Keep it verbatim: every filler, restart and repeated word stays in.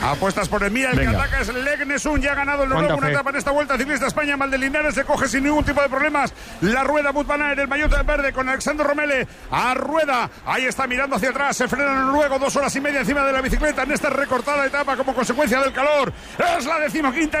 Apuestas por el Mira, el Venga. que ataca es Legnesun, ya ha ganado el noruego una fe. etapa en esta Vuelta Ciclista España. Valdelinares se coge sin ningún tipo de problemas la rueda Wout van Aert, el maillot verde con Alexandro Romele a rueda. Ahí está mirando hacia atrás, se frena el noruego, dos horas y media encima de la bicicleta en esta recortada etapa como consecuencia del calor. Es la decimoquinta